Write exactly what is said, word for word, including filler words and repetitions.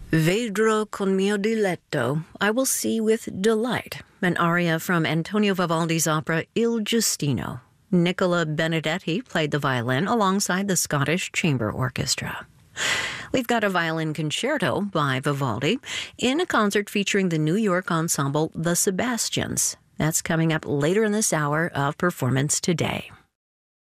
Vedrò con mio diletto, I will see with delight, an aria from Antonio Vivaldi's opera Il Giustino. Nicola Benedetti played the violin alongside the Scottish Chamber Orchestra. We've got a violin concerto by Vivaldi in a concert featuring the New York ensemble The Sebastians. That's coming up later in this hour of Performance Today.